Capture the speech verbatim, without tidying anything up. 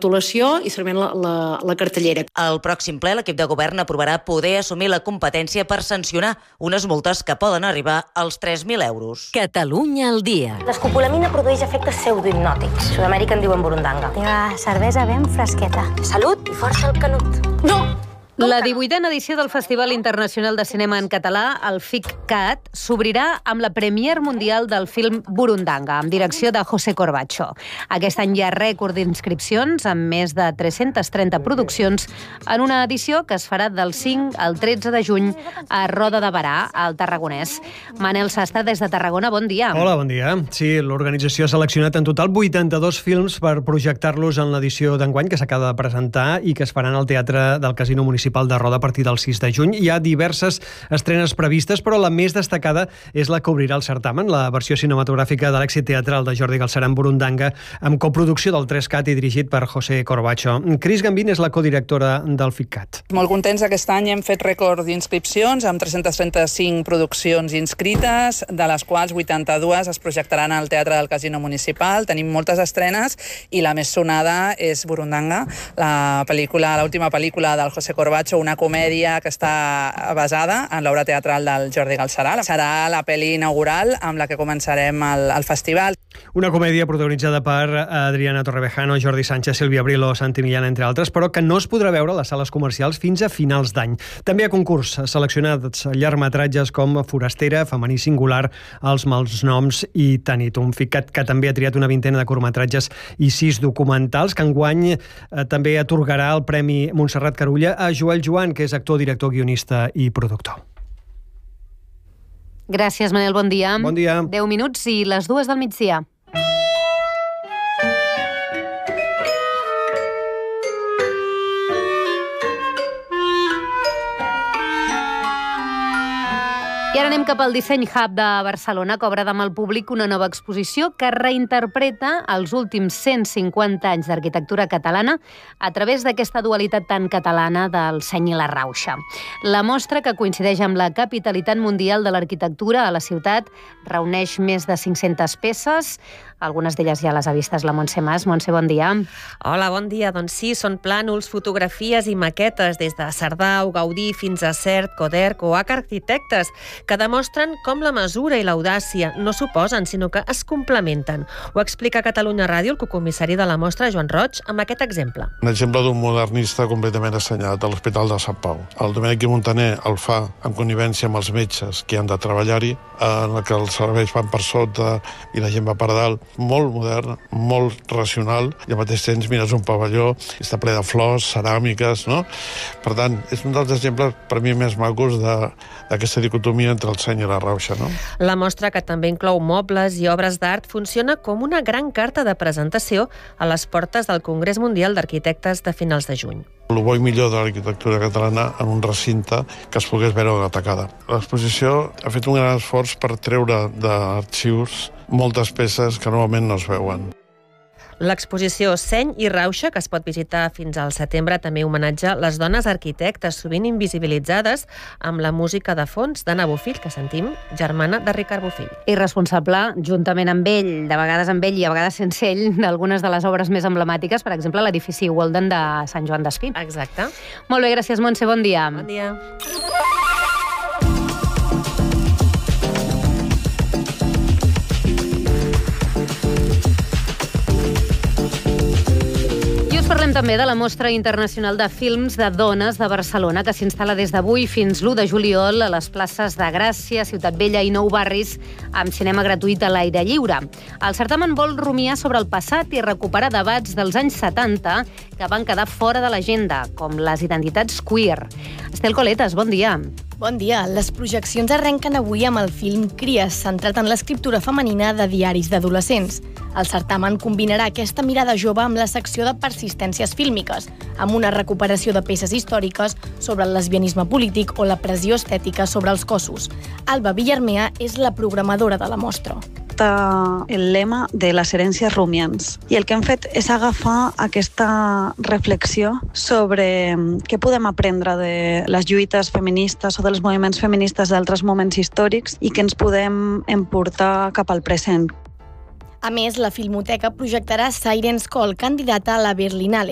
titulació i segurament la, la, la cartellera. Al pròxim ple, l'equip de govern aprovarà poder assumir la competència per sancionar unes multes que poden arribar als tres mil euros. Catalunya al dia. L'escopolamina produeix efectes pseudohipnòtics. A Sud-amèrica en diuen burundanga. Teva cervesa ben fresqueta. Salut i força el canut. No! La divuitena edició del Festival Internacional de Cinema en Català, el FICCAT, s'obrirà amb la premier mundial del film Burundanga, amb direcció de José Corbacho. Aquest any hi ha rècord d'inscripcions, amb més de tres-centes trenta produccions, en una edició que es farà del cinc al tretze de juny a Roda de Berà, al Tarragonès. Manel Sastre, des de Tarragona, bon dia. Hola, bon dia. Sí, l'organització ha seleccionat en total vuitanta-dos films per projectar-los en l'edició d'enguany, que s'acaba de presentar i que es faran al Teatre del Casino Municipal de Roda a partir del sis de juny. Hi ha diverses estrenes previstes, però la més destacada és la que obrirà el certamen, la versió cinematogràfica de l'èxit teatral de Jordi Galceran, Burundanga, amb coproducció del tres cat i dirigit per José Corbacho. Cris Gambín és la codirectora del FICCAT. Molt contents aquest any, hem fet rècord d'inscripcions amb tres-centes trenta-cinc produccions inscrites, de les quals vuitanta-dues es projectaran al Teatre del Casino Municipal. Tenim moltes estrenes i la més sonada és Burundanga, la pel·lícula, l'última pel·lícula del José Corbacho, una comèdia que està basada en l'obra teatral del Jordi Galceran. Serà la pel·li inaugural amb la que començarem el, el festival. Una comèdia protagonitzada per Adriana Torrevejano, Jordi Sánchez, Sílvia Brilo, Santi Millán, entre altres, però que no es podrà veure a les sales comercials fins a finals d'any. També hi ha concurs seleccionats llargmetratges com Forastera, Femení Singular, Els Malnoms i Tanit. Un FICCAT que també ha triat una vintena de curtmetratges i sis documentals, que enguany eh, també atorgarà el Premi Montserrat Carulla a Joel Joan, que és actor, director, guionista i productor. Gràcies, Manel, bon dia. Bon dia. deu minuts i les dues del migdia. I ara anem cap al Disseny Hub de Barcelona, que obre demà al públic una nova exposició que reinterpreta els últims cent cinquanta anys d'arquitectura catalana a través d'aquesta dualitat tan catalana del seny i la rauxa. La mostra, que coincideix amb la capitalitat mundial de l'arquitectura a la ciutat, reuneix més de cinc-centes peces. Algunes d'elles ja les ha vistes la Montse Mas. Montse, bon dia. Hola, bon dia. Doncs sí, són plànols, fotografies i maquetes des de Sardau, Gaudí fins a Sert, Coderch o H Arquitectes, que demostren com la mesura i l'audàcia no s'oposen, sinó que es complementen. Ho explica a Catalunya Ràdio el cocomissari de la mostra, Joan Roig, amb aquest exemple. Un exemple d'un modernista completament assenyat a l'Hospital de Sant Pau. El Domènec i Montaner el fa en connivència amb els metges que han de treballar-hi, en què els serveis van per sota i la gent va per dalt. Molt modern, molt racional, i al mateix temps mires un pavelló, està ple de flors, ceràmiques, no? Per tant, és un dels exemples per mi més macos d'aquesta dicotomia entre el seny i la rauxa, no? La mostra, que també inclou mobles i obres d'art, funciona com una gran carta de presentació a les portes del Congrés Mundial d'Arquitectes de finals de juny. El bo i millor de l'arquitectura catalana en un recinte que es pogués veure atacada. L'exposició ha fet un gran esforç per treure d'arxius moltes peces que normalment no es veuen. L'exposició Seny i Rauxa, que es pot visitar fins al setembre, també homenatja les dones arquitectes, sovint invisibilitzades, amb la música de fons d'Anna Bofill, que sentim, germana de Ricard Bofill. I responsable, juntament amb ell, de vegades amb ell i a vegades sense ell, d'algunes de les obres més emblemàtiques, per exemple, l'edifici Walden de Sant Joan d'Espí. Exacte. Molt bé, gràcies, Montse, bon dia. Bon dia. Parlem també de la Mostra Internacional de Films de Dones de Barcelona, que s'instal·la des d'avui fins l'u de juliol a les places de Gràcia, Ciutat Vella i Nou Barris, amb cinema gratuït a l'aire lliure. El certamen vol rumiar sobre el passat i recuperar debats dels anys setanta que van quedar fora de l'agenda, com les identitats queer. Estel Coletas, bon dia. Bon dia. Les projeccions arrenquen avui amb el film Cries, centrat en l'escriptura femenina de diaris d'adolescents. El certamen combinarà aquesta mirada jove amb la secció de persistències fílmiques, amb una recuperació de peces històriques sobre el lesbianisme polític o la pressió estètica sobre els cossos. Alba Villarmea és la programadora de la mostra. El lema de les herències rumiants. I el que hem fet és agafar aquesta reflexió sobre què podem aprendre de les lluites feministes o dels moviments feministes d'altres moments històrics i que ens podem emportar cap al present. A més, la Filmoteca projectarà Siren's Call, candidata a la Berlinale,